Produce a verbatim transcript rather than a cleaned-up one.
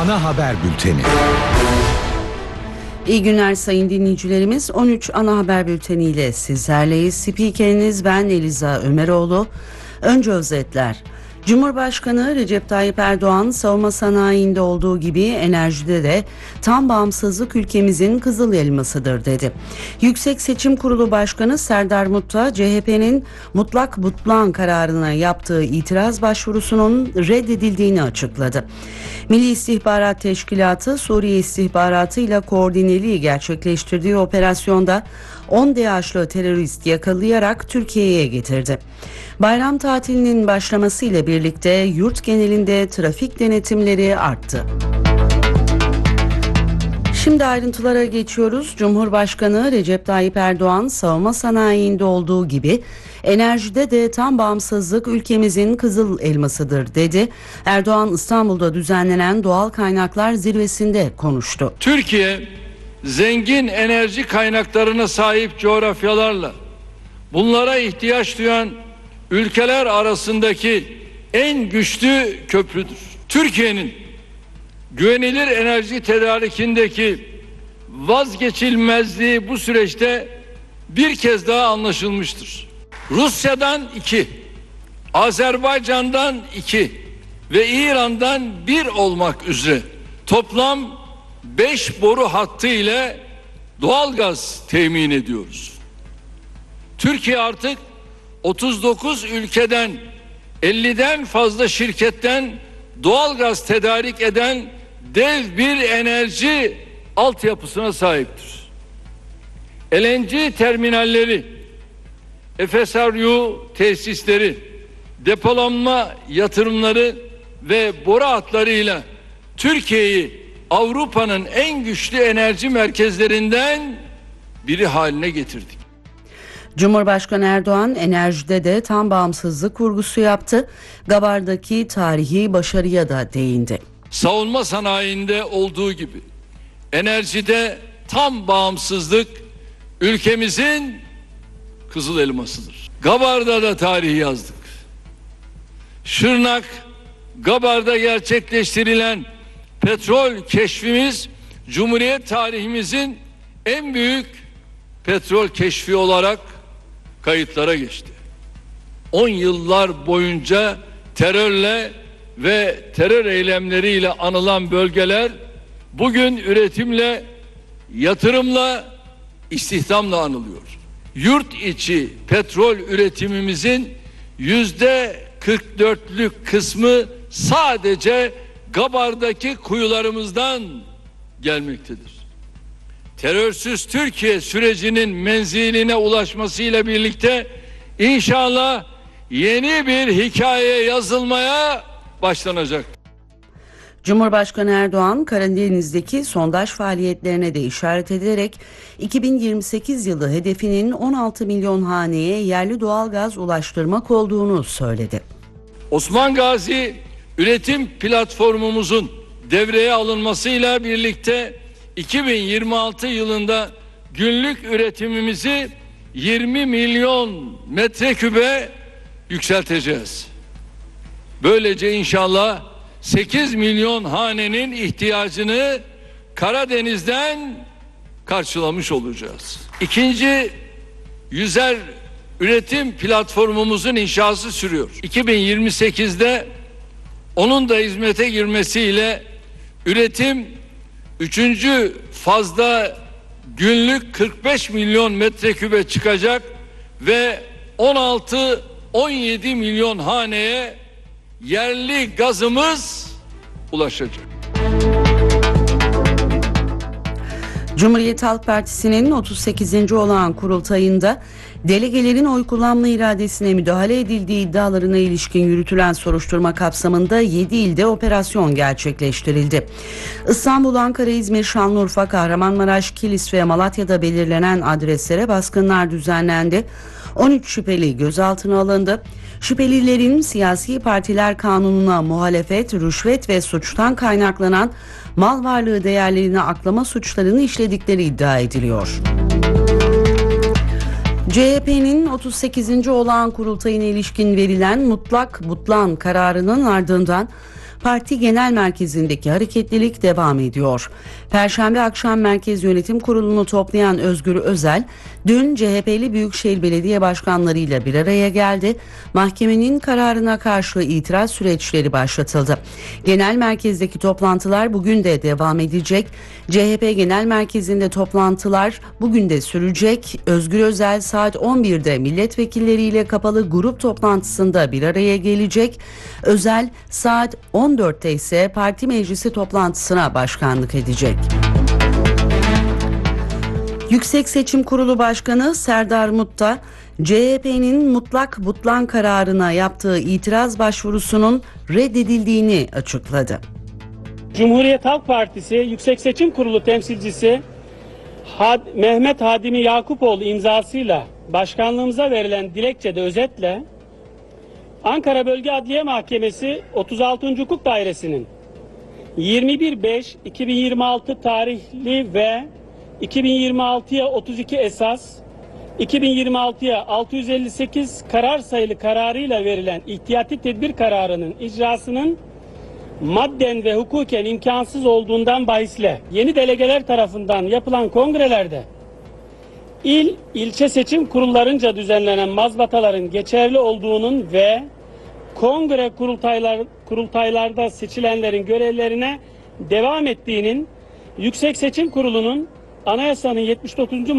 Ana Haber Bülteni. İyi günler sayın dinleyicilerimiz. on üç Ana Haber Bülteni ile sizlerleyiz. Spikeriniz ben Eliza Ömeroğlu. Önce özetler. Cumhurbaşkanı Recep Tayyip Erdoğan savunma sanayinde olduğu gibi enerjide de tam bağımsızlık ülkemizin kızıl elmasıdır dedi. Yüksek Seçim Kurulu Başkanı Serdar Mutlu, C H P'nin mutlak butlan kararına yaptığı itiraz başvurusunun reddedildiğini açıkladı. Milli İstihbarat Teşkilatı Suriye istihbaratı ile koordineli gerçekleştirdiği operasyonda on DAEŞ'lı terörist yakalayarak Türkiye'ye getirdi. Bayram tatilinin başlaması ile birlikte yurt genelinde trafik denetimleri arttı. Şimdi ayrıntılara geçiyoruz. Cumhurbaşkanı Recep Tayyip Erdoğan savunma sanayinde olduğu gibi enerjide de tam bağımsızlık ülkemizin kızıl elmasıdır dedi. Erdoğan İstanbul'da düzenlenen Doğal Kaynaklar Zirvesi'nde konuştu. Türkiye zengin enerji kaynaklarına sahip coğrafyalarla bunlara ihtiyaç duyan ülkeler arasındaki en güçlü köprüdür. Türkiye'nin güvenilir enerji tedarikindeki vazgeçilmezliği bu süreçte bir kez daha anlaşılmıştır. Rusya'dan iki, Azerbaycan'dan iki ve İran'dan bir olmak üzere toplam beş boru hattı ile doğalgaz temin ediyoruz. Türkiye artık otuz dokuz ülkeden elliden fazla şirketten doğalgaz tedarik eden dev bir enerji altyapısına sahiptir. L N G terminalleri, F S R U tesisleri, depolanma yatırımları ve boru hatlarıyla Türkiye'yi Avrupa'nın en güçlü enerji merkezlerinden biri haline getirdik. Cumhurbaşkanı Erdoğan enerjide de tam bağımsızlık vurgusu yaptı. Gabar'daki tarihi başarıya da değindi. Savunma sanayinde olduğu gibi enerjide tam bağımsızlık ülkemizin kızıl elmasıdır. Gabar'da da tarihi yazdık. Şırnak, Gabar'da gerçekleştirilen petrol keşfimiz Cumhuriyet tarihimizin en büyük petrol keşfi olarak kayıtlara geçti. on yıllar boyunca terörle ve terör eylemleriyle anılan bölgeler bugün üretimle, yatırımla, istihdamla anılıyor. Yurt içi petrol üretimimizin yüzde kırk dörtlük kısmı sadece Gabar'daki kuyularımızdan gelmektedir. Terörsüz Türkiye sürecinin menziline ulaşmasıyla birlikte inşallah yeni bir hikaye yazılmaya başlanacak. Cumhurbaşkanı Erdoğan Karadeniz'deki sondaj faaliyetlerine de işaret ederek iki bin yirmi sekiz yılı hedefinin on altı milyon haneye yerli doğalgaz ulaştırmak olduğunu söyledi. Osman Gazi üretim platformumuzun devreye alınmasıyla birlikte iki bin yirmi altı yılında günlük üretimimizi yirmi milyon metrekübe yükselteceğiz. Böylece inşallah sekiz milyon hanenin ihtiyacını Karadeniz'den karşılamış olacağız. İkinci yüzer üretim platformumuzun inşası sürüyor. iki bin yirmi sekizde onun da hizmete girmesiyle üretim üçüncü fazda günlük kırk beş milyon metrekübe çıkacak ve on altı on yedi milyon haneye yerli gazımız ulaşacak. Cumhuriyet Halk Partisi'nin otuz sekizinci olağan kurultayında delegelerin oy kullanma iradesine müdahale edildiği iddialarına ilişkin yürütülen soruşturma kapsamında yedi ilde operasyon gerçekleştirildi. İstanbul, Ankara, İzmir, Şanlıurfa, Kahramanmaraş, Kilis ve Malatya'da belirlenen adreslere baskınlar düzenlendi. on üç şüpheli gözaltına alındı. Şüphelilerin siyasi partiler kanununa muhalefet, rüşvet ve suçtan kaynaklanan mal varlığı değerlerini aklama suçlarını işledikleri iddia ediliyor. C H P'nin otuz sekizinci olağan kurultayına ilişkin verilen mutlak butlan kararının ardından parti genel merkezindeki hareketlilik devam ediyor. Perşembe akşam Merkez Yönetim Kurulu'nu toplayan Özgür Özel, dün C H P'li Büyükşehir Belediye Başkanlarıyla bir araya geldi. Mahkemenin kararına karşı itiraz süreçleri başlatıldı. Genel merkezdeki toplantılar bugün de devam edecek. C H P Genel Merkezi'nde toplantılar bugün de sürecek. Özgür Özel saat on birde milletvekilleriyle kapalı grup toplantısında bir araya gelecek. Özel saat on dörtte ise parti meclisi toplantısına başkanlık edecek. Yüksek Seçim Kurulu Başkanı Serdar Mutlu, C H P'nin mutlak butlan kararına yaptığı itiraz başvurusunun reddedildiğini açıkladı. Cumhuriyet Halk Partisi Yüksek Seçim Kurulu temsilcisi Had Mehmet Hadimi Yakupoğlu imzasıyla başkanlığımıza verilen dilekçede özetle Ankara Bölge Adliye Mahkemesi otuz altıncı Hukuk Dairesi'nin yirmi bir beş iki bin yirmi altı tarihli ve iki bin yirmi altıya otuz iki esas, iki bin yirmi altıya altı yüz elli sekiz karar sayılı kararıyla verilen ihtiyati tedbir kararının icrasının madden ve hukuken imkansız olduğundan bahisle yeni delegeler tarafından yapılan kongrelerde il, ilçe seçim kurullarınca düzenlenen mazbataların geçerli olduğunun ve kongre kurultaylar, kurultaylarda seçilenlerin görevlerine devam ettiğinin Yüksek Seçim Kurulu'nun Anayasanın yetmiş dokuzuncu